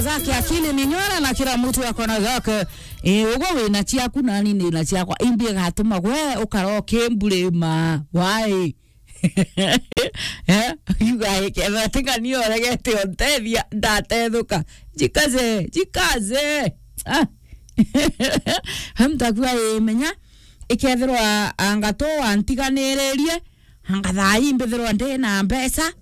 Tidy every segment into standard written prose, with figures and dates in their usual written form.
zake akili minyora na kila mtu akona zake ugo wina ciaku na nini na ciakwa imbi gatuma we ukaroke mbulema why you guys ke tinga ni oregete ontethia ndatethuka jikaze hamtakua menya ikethirwa angato antiganirerie hangathai mbithirwa ndena mbeca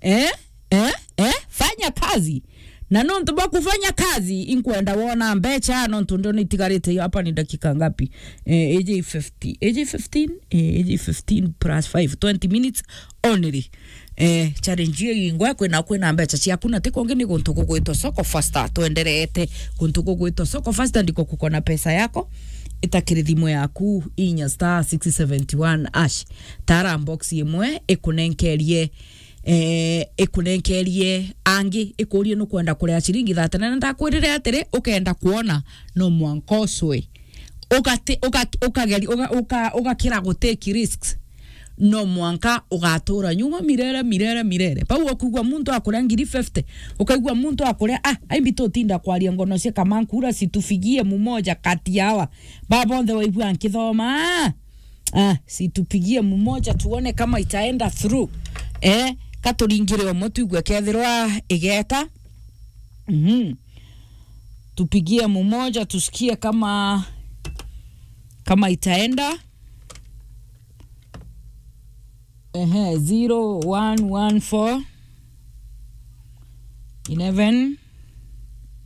fanya kazi na nonto ba kufanya kazi inkwenda wona mbeca nonto ndo nitigarite hapa ni dakika ngapi AJ 15 plus 5 20 minutes only challenge ingwa kwena mbeca ciakuna tikonge ni guntuko gwito soko faster tuenderete guntuko gwito soko faster ndiko kukona pesa yako itakiri thimu yaku inya star 671 ash tara box imwe ikunenkerie angi ikurie no kwenda kuria ciringi 30 na ndakwirire atiri ukenda kuona no mwankoswe ukakira go take risks no mwanka ugatura nyuma mirere pau okugwa muntu akura ngiri 50 ukaigwa muntu akura aimbito tinda kwaria ngono cia kamankura situfigie mumoja kati yawa babonde waigwa nkithoma situpigie mumoja tuone kama itaenda through katuringire omotuigwe kethirwa igeta tupigie mumoja tusikie kama itaenda 0114 11